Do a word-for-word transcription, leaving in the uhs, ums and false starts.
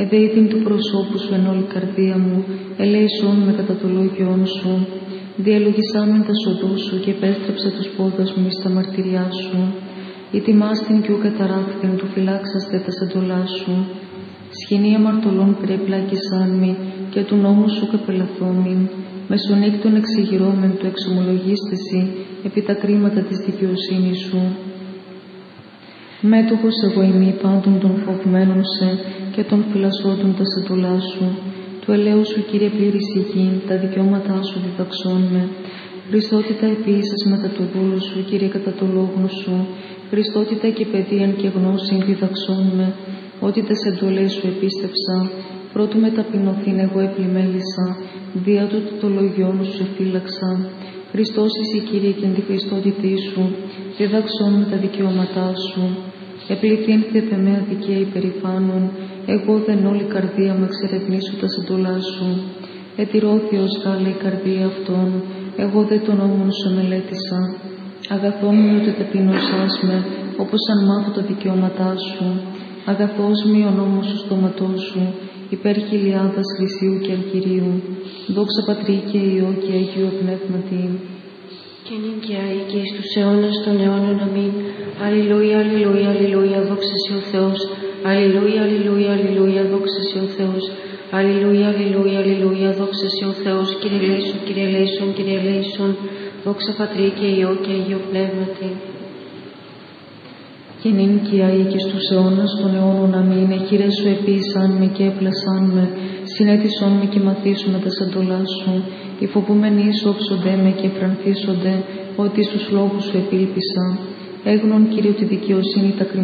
Εδέητην του προσώπου σου εν όλη καρδία μου, ελέησόν με κατά το λόγιόν σου. Διαλογισάμεν τα σοδού σου και επέστρεψε τους πόδας μου εις τα μαρτυριά σου. Ητιμάστην κι ου καταράχθην του φυλάξαστε τα εντολά σου. Σχοινή αμαρτωλών περιεπλάκησάν μη και του νόμου σου καπελαθόμην. Μεσονύκτων εξηγηρώμεν του εξομολογίστεσι επί τα κρίματα της δικαιοσύνης σου. Μέτοχος εγώ ημί πάντων των φοβμένων σε και των φυλασσόντων τα εντολά σου. Του ελέου σου, Κύριε, πλήρης η γη, τα δικαιώματά σου διδαξών με. Χριστότητα επίσης μετά το δούλο σου, Κύριε, κατά το λόγο σου. Χριστότητα και παιδείαν και γνώσιν διδαξών με. Ότι τες εντολές σου επίστεψα, πρώτου με ταπεινωθήν εγώ επλημέλησα, δια του το λογιόν σου εφύλαξα. Χριστός εσύ, Κύριε, και εν τη Χριστότητή σου, διδαξών με τα δικαιώματά σου. Επληθύνθη επ' εμέ αδικία υπερηφάνων, εγώ δεν όλη καρδία μου εξερευνήσω τα εντολά σου. Ετηρώθη ως γάλα η καρδία αυτών, εγώ δε τον νόμον σου μελέτησα. Αγαθόν μου ότι ταπεινώσας με, όπως αν μάθω τα δικαιώματά σου. Αγαθός μη ο νόμος σου στόματός σου, υπέρ χιλιάδας χρυσίου και αλκυρίου. Δόξα Πατρί και Υιό και Αγίου Πνεύματι. Και νυν και αεί και εις τους αιώνας των αιώνων. Αμήν. Αλληλούια, αλληλούια, αλληλούια, δόξα σοι ο Θεός. Αλληλούια, αλληλούια, αλληλούια, δόξα σοι ο Θεός. Αλληλούια, αλληλούια, αλληλούια, δόξα σοι ο Θεός. Κύριε ελέησον, Κύριε ελέησον, Κύριε ελέησον. Δόξα Πατρί και Υιό και Αγίου Πνεύματι. Και νυν και αεί και στους αιώνας των αιώνων. Αμήν. Εχείρες σου επίησαν με και έπλασαν με. Συνέτησον με και μαθήσουν τα εντολά σου. Οι φοβούμενοι σου όψονται με και φρανθίσονται, ότι στους λόγους σου επήλπισα. Έγνων, Κύριε, τη δικαιοσύνη τα